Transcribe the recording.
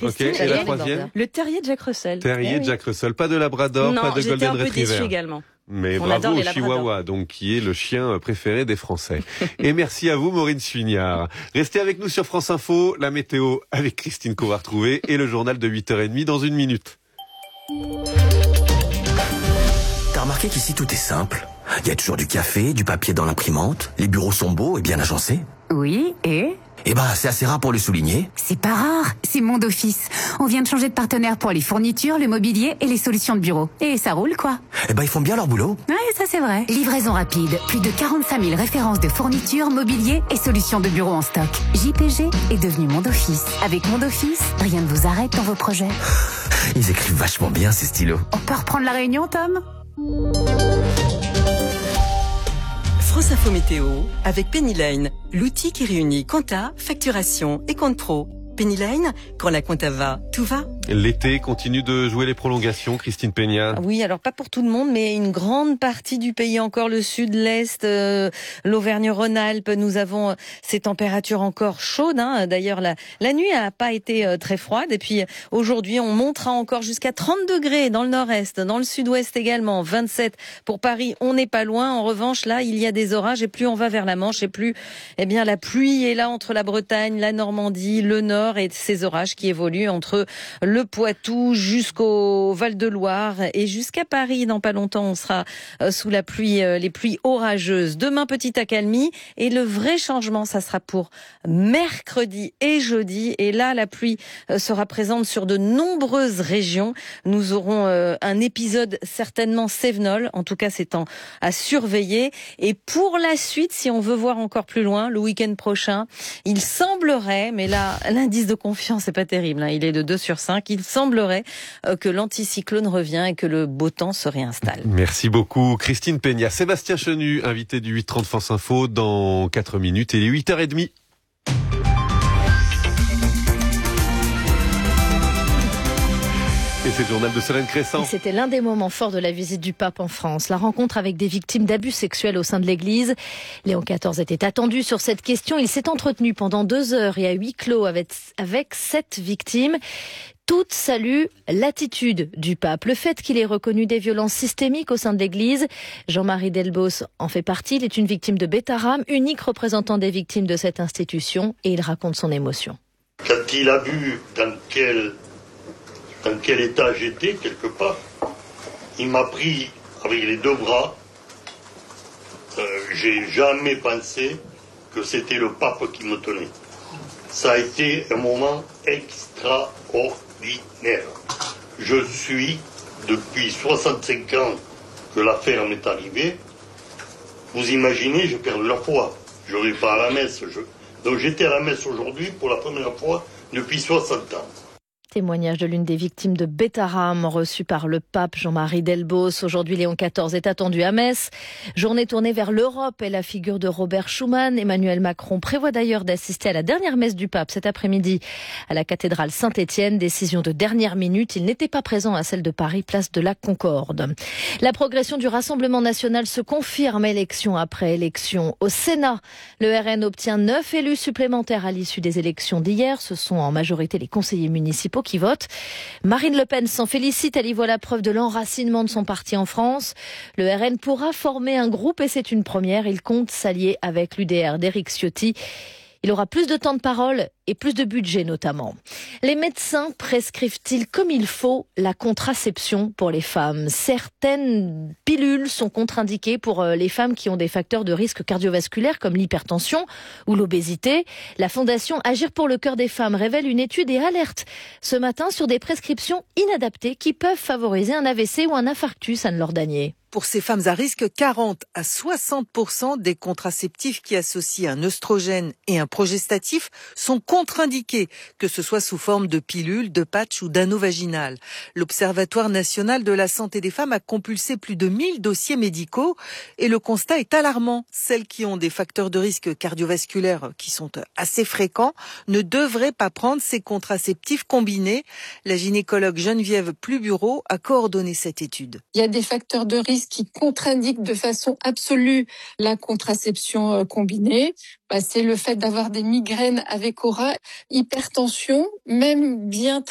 Christine. Ok, et la troisième? Le terrier de Jack Russell. Terrier de Jack Russell. Pas de Labrador, Non, pas de Golden j'étais un peu déçue Retriever. également. Mais On bravo adore au les Labradors. Chihuahua, donc, qui est le chien préféré des Français. Et merci à vous, Maureen Suignard. Restez avec nous sur France Info, la météo avec Christine Couvrard-Trouvé et le journal de 8h30 dans 1 minute. T'as remarqué qu'ici tout est simple? Il y a toujours du café, du papier dans l'imprimante, les bureaux sont beaux et bien agencés. Oui, et Eh ben, c'est assez rare pour le souligner. c'est pas rare, c'est Monde Office. On vient de changer de partenaire pour les fournitures, le mobilier et les solutions de bureau. Et ça roule, quoi. Eh ben, ils font bien leur boulot. Ouais, ça c'est vrai. Livraison rapide, plus de 45 000 références de fournitures, mobilier et solutions de bureau en stock. JPG est devenu Monde Office. Avec Monde Office, rien ne vous arrête dans vos projets. Ils écrivent vachement bien, ces stylos. On peut reprendre la réunion, Tom ? France Info Météo avec Penny Lane, l'outil qui réunit compta, facturation et compte pro. Penny Lane, quand la compta va, tout va. L'été continue de jouer les prolongations, Christine Peña. Oui, alors pas pour tout le monde, mais une grande partie du pays, encore le sud, l'est, l'Auvergne-Rhône-Alpes. Nous avons ces températures encore chaudes. D'ailleurs, la nuit n'a pas été très froide. Et puis aujourd'hui, on montera encore jusqu'à 30 degrés dans le nord-est, dans le sud-ouest également. 27 pour Paris, on n'est pas loin. En revanche, là, il y a des orages. Et plus on va vers la Manche, et plus la pluie est là entre la Bretagne, la Normandie, le nord, et ces orages qui évoluent entre le Poitou jusqu'au Val-de-Loire et jusqu'à Paris. Dans pas longtemps, on sera sous la pluie, les pluies orageuses. Demain, petite accalmie, et le vrai changement, ça sera pour mercredi et jeudi. Et là, la pluie sera présente sur de nombreuses régions. Nous aurons un épisode certainement cévenol. En tout cas, c'est à surveiller. Et pour la suite, si on veut voir encore plus loin, le week-end prochain, il semblerait, mais là, l'indice de confiance n'est pas terrible, il est de 2/5. Il semblerait que l'anticyclone revient et que le beau temps se réinstalle. Merci beaucoup, Christine Peña. Sébastien Chenu, invité du 8h30 France Info dans 4 minutes. Il est 8h30. Et c'est le journal de Solène Crescent. C'était l'un des moments forts de la visite du pape en France. La rencontre avec des victimes d'abus sexuels au sein de l'Église. Léon XIV était attendu sur cette question. Il s'est entretenu pendant 2 heures et à huis clos avec 7 victimes. Toutes saluent l'attitude du pape. Le fait qu'il ait reconnu des violences systémiques au sein de l'Église. Jean-Marie Delbos en fait partie. Il est une victime de Beth Aram, unique représentant des victimes de cette institution. Et il raconte son émotion. Quand il a vu dans quel état j'étais, quelque part, il m'a pris avec les 2 bras. J'ai jamais pensé que c'était le pape qui me tenait. Ça a été un moment extraordinaire. Je suis, depuis 65 ans que l'affaire m'est arrivée, vous imaginez, j'ai perdu la foi. Je ne vais pas à la messe. Donc j'étais à la messe aujourd'hui pour la première fois depuis 60 ans. Témoignage de l'une des victimes de Beth Aram reçu par le pape Jean-Marie Delbos. Aujourd'hui, Léon XIV est attendu à Metz. Journée tournée vers l'Europe et la figure de Robert Schuman. Emmanuel Macron prévoit d'ailleurs d'assister à la dernière messe du pape cet après-midi à la cathédrale Saint-Étienne. Décision de dernière minute. Il n'était pas présent à celle de Paris, place de la Concorde. La progression du Rassemblement national se confirme élection après élection. Au Sénat, le RN obtient 9 élus supplémentaires à l'issue des élections d'hier. Ce sont en majorité les conseillers municipaux qui votent. Marine Le Pen s'en félicite, elle y voit la preuve de l'enracinement de son parti en France. Le RN pourra former un groupe et c'est une première. Il compte s'allier avec l'UDR d'Éric Ciotti. Il aura plus de temps de parole et plus de budget notamment. Les médecins prescrivent-ils comme il faut la contraception pour les femmes ? Certaines pilules sont contre-indiquées pour les femmes qui ont des facteurs de risque cardiovasculaire comme l'hypertension ou l'obésité. La fondation Agir pour le cœur des femmes révèle une étude et alerte ce matin sur des prescriptions inadaptées qui peuvent favoriser un AVC ou un infarctus, Anne-Laure Danier. Pour ces femmes à risque, 40 à 60% des contraceptifs qui associent un œstrogène et un progestatif sont contre-indiqués, que ce soit sous forme de pilules, de patchs ou d'anneaux vaginal. L'Observatoire national de la santé des femmes a compulsé plus de 1000 dossiers médicaux et le constat est alarmant. Celles qui ont des facteurs de risque cardiovasculaires qui sont assez fréquents ne devraient pas prendre ces contraceptifs combinés. La gynécologue Geneviève Plubureau a coordonné cette étude. Il y a des facteurs de risque qui contre-indiquent de façon absolue la contraception combinée. C'est le fait d'avoir des migraines avec aura, hypertension, même bien